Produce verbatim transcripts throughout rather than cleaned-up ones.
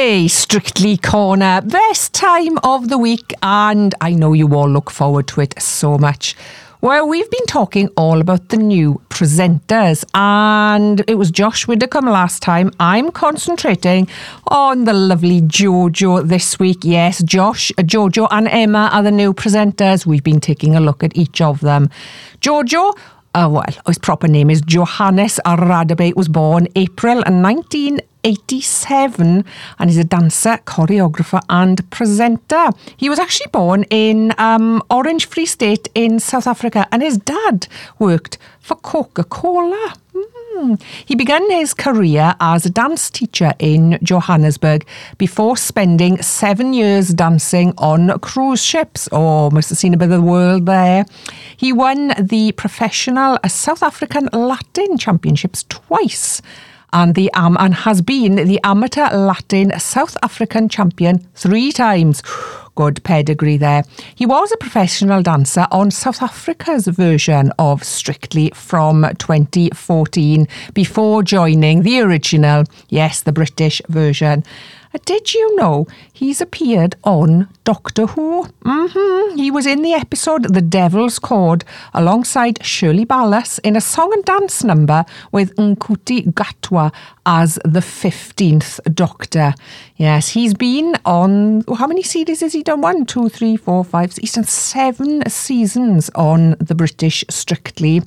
Monday, Strictly Corner, best time of the week, and I know you all look forward to it so much. Well, we've been talking all about the new presenters, and it was Josh Widdicombe last time. I'm concentrating on the lovely Jojo this week. Yes, Josh, Jojo and Emma are the new presenters. We've been taking a look at each of them. Jojo, uh, well, his proper name is Johannes Radebe, was born April nineteen eighty-seven, and he's a dancer, choreographer and presenter. He was actually born in um, Orange Free State in South Africa, and his dad worked for Coca-Cola. Mm. He began his career as a dance teacher in Johannesburg before spending seven years dancing on cruise ships. Oh, must have seen a bit of the world there. He won the professional South African Latin Championships twice, and the um, and has been the amateur Latin South African champion three times. Good pedigree there. He was a professional dancer on South Africa's version of Strictly from twenty fourteen before joining the original, yes, the British version. Did you know he's appeared on Doctor Who? Mm-hmm. He was in the episode The Devil's Chord alongside Shirley Ballas in a song and dance number with Nkuti Gatwa as the fifteenth Doctor. Yes, he's been on, how many series has he done? One, two, three, four, five. He's done seven seasons on the British Strictly.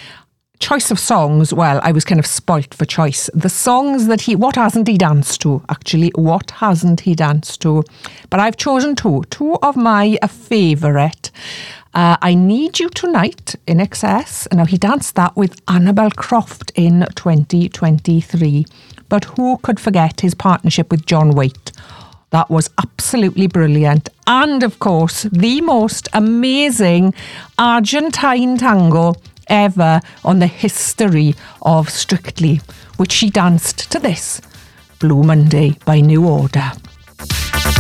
Choice of songs, well, I was kind of spoilt for choice. The songs that he, what hasn't he danced to, actually? What hasn't he danced to? But I've chosen two, two of my favourite. Uh, I Need You Tonight, In Excess. Now, he danced that with Annabel Croft in twenty twenty-three. But who could forget his partnership with John Waite? That was absolutely brilliant. And, of course, the most amazing Argentine tango ever on the history of Strictly, which she danced to this, Blue Monday by New Order.